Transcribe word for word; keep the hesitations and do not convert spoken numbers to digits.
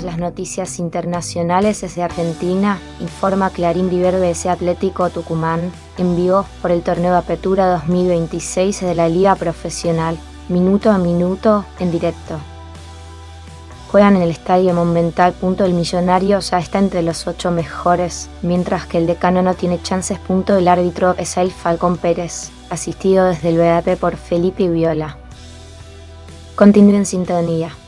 las noticias internacionales desde Argentina, informa Clarín Rivero B C Atlético Tucumán, en vivo por el torneo de Apertura dos mil veintiséis de la Liga Profesional, minuto a minuto en directo. Juegan en el Estadio Monumental. El Millonario ya está entre los ocho mejores, mientras que el decano no tiene chances. El árbitro es el Falcón Pérez, asistido desde el V A P por Felipe Viola. Continúe en sintonía.